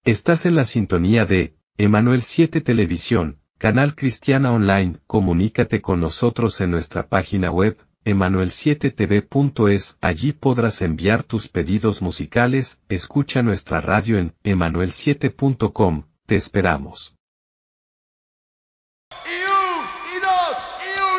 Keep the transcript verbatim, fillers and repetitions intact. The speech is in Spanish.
Estás en la sintonía de Emanuel siete Televisión, canal cristiana online. Comunícate con nosotros en nuestra página web, emanuel siete t v punto es. Allí podrás enviar tus pedidos musicales. Escucha nuestra radio en emanuel siete punto com. Te esperamos.